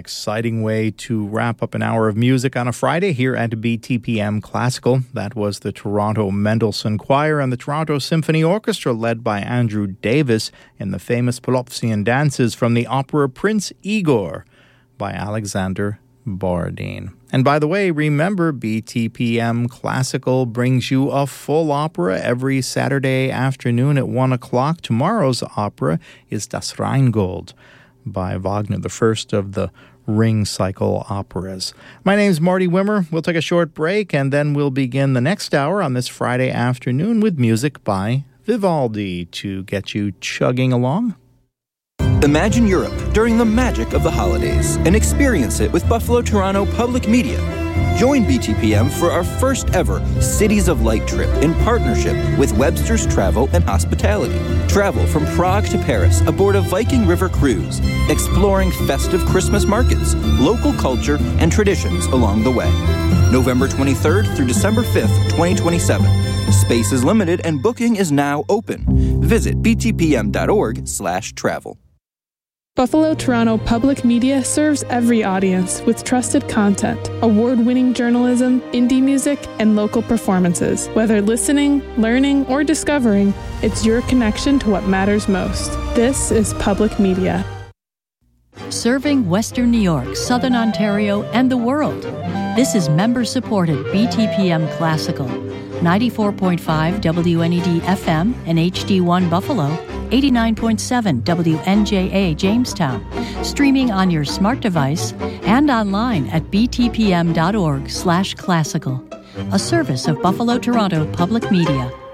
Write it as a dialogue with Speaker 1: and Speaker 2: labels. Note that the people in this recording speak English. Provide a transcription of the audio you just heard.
Speaker 1: exciting way to wrap up an hour of music on a Friday here at BTPM Classical. That was the Toronto Mendelssohn Choir and the Toronto Symphony Orchestra led by Andrew Davis in the famous Polovtsian dances from the opera Prince Igor by Alexander Borodin. And by the way, remember, BTPM Classical brings you a full opera every Saturday afternoon at 1 o'clock. Tomorrow's opera is Das Rheingold by Wagner, the first of the Ring Cycle operas. My name's Marty Wimmer. We'll take a short break, and then we'll begin the next hour on this Friday afternoon with music by Vivaldi to get you chugging along.
Speaker 2: Imagine Europe during the magic of the holidays and experience it with Buffalo Toronto Public Media. Join BTPM for our first ever Cities of Light trip in partnership with Webster's Travel and Hospitality. Travel from Prague to Paris aboard a Viking River cruise, exploring festive Christmas markets, local culture, and traditions along the way. November 23rd through December 5th, 2027. Space is limited and booking is now open. Visit btpm.org/travel.
Speaker 3: Buffalo Toronto Public Media serves every audience with trusted content, award-winning journalism, indie music, and local performances. Whether listening, learning, or discovering, it's your connection to what matters most. This is Public Media.
Speaker 4: Serving Western New York, Southern Ontario, and the world. This is member-supported BTPM Classical. 94.5 WNED FM and HD1 Buffalo, 89.7 WNJA Jamestown, streaming on your smart device and online at btpm.org/classical, a service of Buffalo Toronto Public Media.